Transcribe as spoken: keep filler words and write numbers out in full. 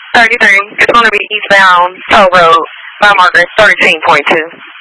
thirty-three. It's going to be eastbound Toll Road by Margaret, thirteen point two.